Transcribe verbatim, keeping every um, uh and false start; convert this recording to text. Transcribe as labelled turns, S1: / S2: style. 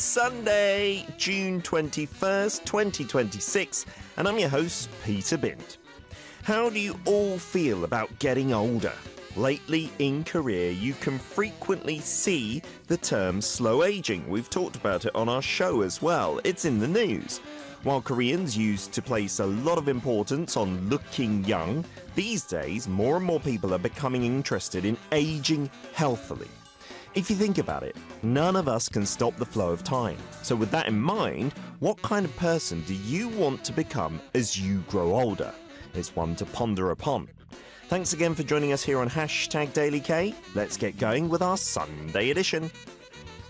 S1: Sunday, June twenty-first, twenty twenty-six, and I'm your host, Peter Bint. How do you all feel about getting older? Lately in Korea, you can frequently see the term slow aging. We've talked about it on our show as well. It's in the news. While Koreans used to place a lot of importance on looking young, these days more and more people are becoming interested in aging healthily. If you think about it, none of us can stop the flow of time. So with that in mind, what kind of person do you want to become as you grow older? It's one to ponder upon. Thanks again for joining us here on Hashtag Daily K. Let's get going with our Sunday edition.